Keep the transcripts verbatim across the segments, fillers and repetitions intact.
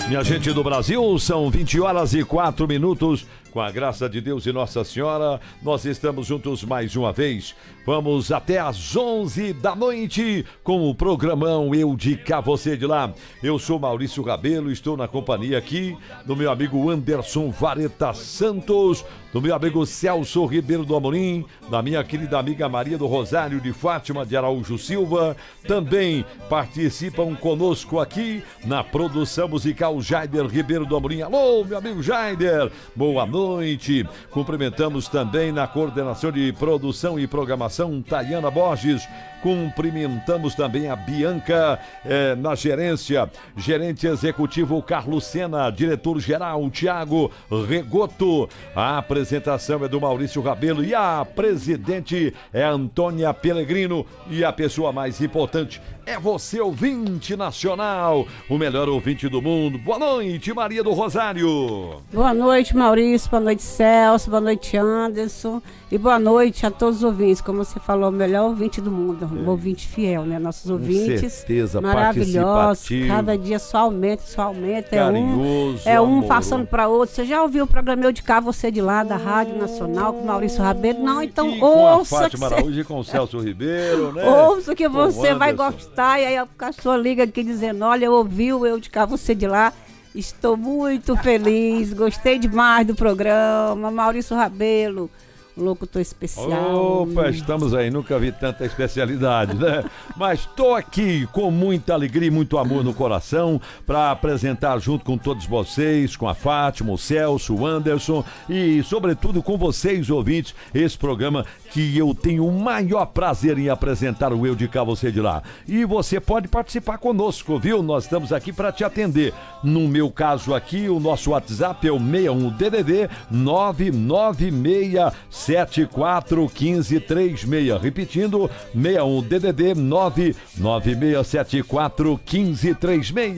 Minha gente do Brasil, são vinte horas e quatro minutos. Com a graça de Deus e Nossa Senhora, nós estamos juntos mais uma vez. Vamos até às onze da noite com o programão Eu de Cá, Você de Lá. Eu sou Maurício Rabelo, estou na companhia aqui do meu amigo Anderson Vareta Santos, do meu amigo Celso Ribeiro do Amorim, da minha querida amiga Maria do Rosário de Fátima de Araújo Silva. Também participam conosco aqui na produção musical Jaider Ribeiro do Amorim. Alô, meu amigo Jaider, boa noite. noite. Cumprimentamos também na coordenação de produção e programação Tayana Borges. Cumprimentamos também a Bianca eh, na gerência, gerente executivo Carlos Sena, diretor-geral Tiago Regoto. A apresentação é do Maurício Rabelo e a presidente é Antônia Pellegrino. E a pessoa mais importante é você, ouvinte nacional, o melhor ouvinte do mundo. Boa noite, Maria do Rosário. Boa noite, Maurício. Boa noite, Celso. Boa noite, Anderson. E boa noite a todos os ouvintes. Como você falou, o melhor ouvinte do mundo. Um ouvinte fiel, né? Nossos ouvintes. Com certeza, maravilhosos. Cada dia só aumenta, só aumenta. Carinhoso, É um, é um amor. Passando para outro. Você já ouviu o programa Eu de Cá, Você de Lá, da Rádio Nacional, com Maurício Rabelo? Não, então e ouça. Com a Fátima Araújo e com o Celso Ribeiro, né? Ouça que você vai Anderson. gostar. E aí a pessoa liga aqui dizendo, olha, eu ouvi o Eu de Cá, Você de Lá. Estou muito feliz, gostei demais do programa. Maurício Rabelo, locutor especial. Opa, estamos aí, nunca vi tanta especialidade, né? Mas estou aqui com muita alegria e muito amor no coração para apresentar junto com todos vocês, com a Fátima, o Celso, o Anderson e sobretudo com vocês, ouvintes, esse programa que eu tenho o maior prazer em apresentar, o Eu de Cá, Você de Lá. E você pode participar conosco, viu? Nós estamos aqui para te atender. No meu caso aqui, o nosso WhatsApp é o sessenta e um D D D nove nove seis sete quatro um cinco três seis. Repetindo, sessenta e um D D D nove nove seis sete quatro um cinco três seis.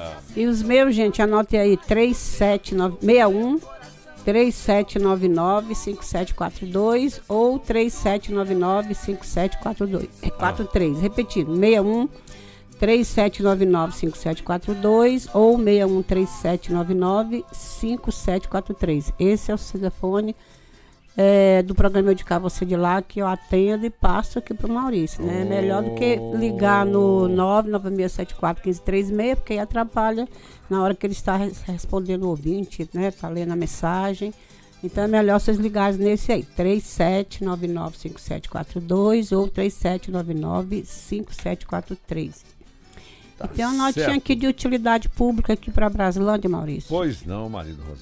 E os meus, gente, anote aí, três sete nove seis um três sete nove nove cinco sete quatro dois ou três sete nove nove cinco sete quatro dois, quatro três. Repetindo, sessenta e um três sete nove nove cinco sete quatro dois ou sessenta e um três sete nove nove cinco sete quatro três. Esse é o telefone é, do programa Eu de Cá, Você de Lá, que eu atendo e passo aqui pro Maurício, né? É melhor do que ligar no nove nove seis sete quatro um cinco três seis, porque aí atrapalha na hora que ele está respondendo o ouvinte, né? Tá lendo a mensagem. Então é melhor vocês ligarem nesse aí, três sete nove nove cinco sete quatro dois ou três sete nove nove cinco sete quatro três. Tá, e tem uma notinha certo. Aqui de utilidade pública aqui para Brasilândia, Maurício. Pois não, marido Rosário.